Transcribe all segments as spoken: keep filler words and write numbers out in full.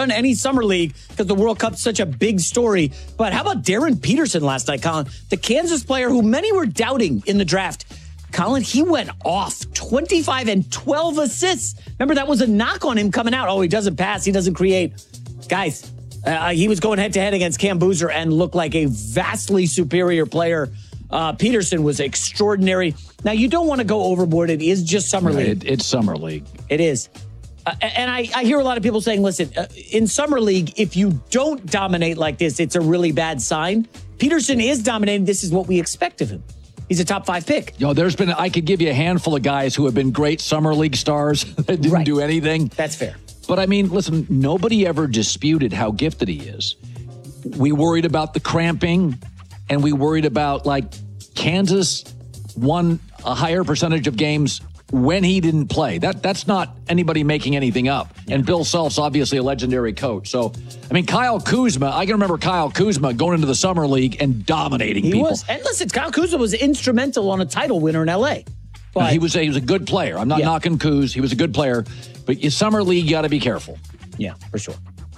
done any summer league because the World Cup's such a big story. But how about Darren Peterson last night, Colin? The Kansas player who many were doubting in the draft. Colin, he went off twenty-five and twelve assists. Remember, that was a knock on him coming out. Oh, he doesn't pass. He doesn't create. Guys, uh, he was going head-to-head against Cam Boozer and looked like a vastly superior player. Uh, Peterson was extraordinary. Now, you don't want to go overboard. It is just summer league. It, it's summer league. It is. Uh, and I, I hear a lot of people saying, listen, uh, in summer league, if you don't dominate like this, it's a really bad sign. Peterson is dominating. This is what we expect of him. He's a top five pick. Yo, there's been, I could give you a handful of guys who have been great summer league stars that didn't right. do anything. That's fair. But I mean, listen, nobody ever disputed how gifted he is. We worried about the cramping, and we worried about, like, Kansas won a higher percentage of games when he didn't play. That That's not anybody making anything up. Yeah. And Bill Self's obviously a legendary coach. So, I mean, Kyle Kuzma, I can remember Kyle Kuzma going into the summer league and dominating he people. Was. And listen, Kyle Kuzma was instrumental on a title winner in L A. But he was a, he was a good player. I'm not yeah. knocking Kuz. He was a good player. But your summer league, you got to be careful. Yeah, for sure.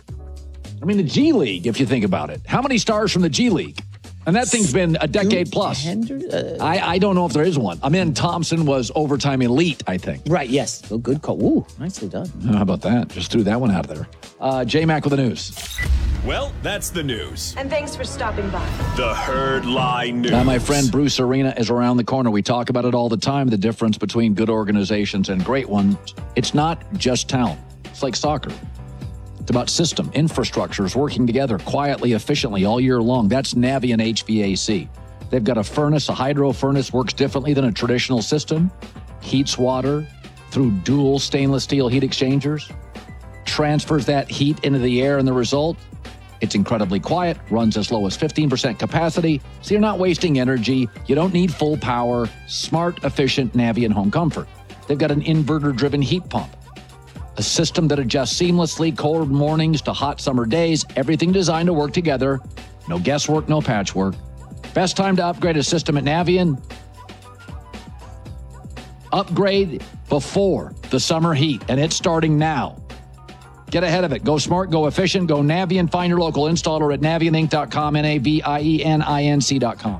I mean, the G League, if you think about it. How many stars from the G League? And that thing's been a decade plus. Uh, I, I don't know if there is one. I mean, Thompson was overtime elite, I think. Right, yes. Oh, good call. Ooh, nicely done. How about that? Just threw that one out of there. Uh, J-Mac with the news. Well, that's the news. And thanks for stopping by. The Herd Lie News. Now, my friend Bruce Arena is around the corner. We talk about it all the time, the difference between good organizations and great ones. It's not just talent. It's like soccer. It's about system, infrastructures working together quietly, efficiently all year long. That's Navien H V A C. They've got a furnace. A hydro furnace works differently than a traditional system. Heats water through dual stainless steel heat exchangers. Transfers that heat into the air, and the result, it's incredibly quiet, runs as low as fifteen percent capacity, so you're not wasting energy. You don't need full power. Smart, efficient Navien home comfort. They've got an inverter-driven heat pump. A system that adjusts seamlessly, cold mornings to hot summer days. Everything designed to work together. No guesswork, no patchwork. Best time to upgrade a system at Navien? Upgrade before the summer heat, and it's starting now. Get ahead of it. Go smart, go efficient, go Navien. Find your local installer at navien inc dot com, N A V I E N I N C dot com.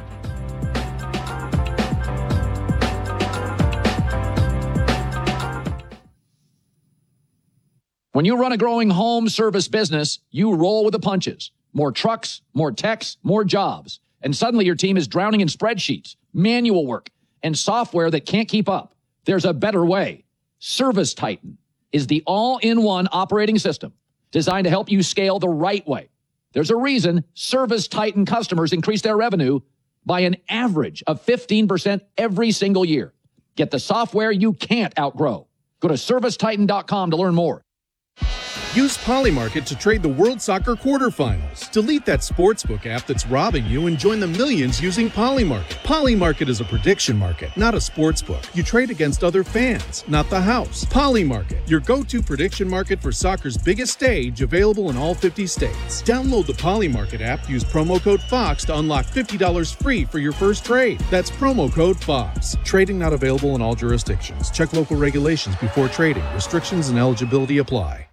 When you run a growing home service business, you roll with the punches. More trucks, more techs, more jobs. And suddenly your team is drowning in spreadsheets, manual work, and software that can't keep up. There's a better way. Service Titan is the all-in-one operating system designed to help you scale the right way. There's a reason Service Titan customers increase their revenue by an average of fifteen percent every single year. Get the software you can't outgrow. Go to service titan dot com to learn more. Use Polymarket to trade the World Soccer quarterfinals. Delete that sportsbook app that's robbing you and join the millions using Polymarket. Polymarket is a prediction market, not a sportsbook. You trade against other fans, not the house. Polymarket, your go-to prediction market for soccer's biggest stage, available in all fifty states. Download the Polymarket app, use promo code FOX to unlock fifty dollars free for your first trade. That's promo code FOX. Trading not available in all jurisdictions. Check local regulations before trading. Restrictions and eligibility apply.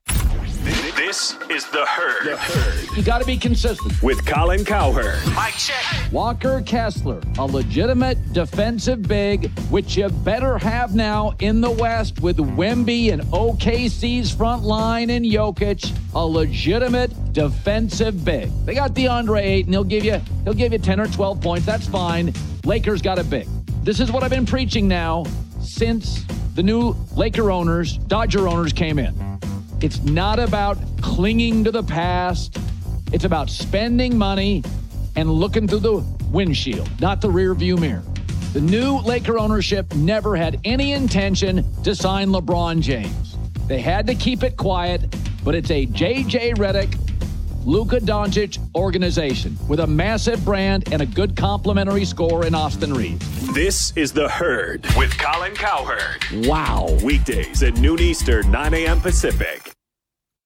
This is The Herd. The Herd. You got to be consistent. With Colin Cowherd. Mic check. Walker Kessler, a legitimate defensive big, which you better have now in the West with Wemby and O K C's front line and Jokic, a legitimate defensive big. They got DeAndre Ayton. He'll give you, he'll give you ten or twelve points. That's fine. Lakers got a big. This is what I've been preaching now since the new Laker owners, Dodger owners came in. It's not about clinging to the past. It's about spending money and looking through the windshield, not the rear view mirror. The new Laker ownership never had any intention to sign LeBron James. They had to keep it quiet, but it's a J J Redick, Luka Doncic organization with a massive brand and a good complimentary score in Austin Reeves. This is The Herd with Colin Cowherd. Wow. Weekdays at noon Eastern, nine a.m. Pacific.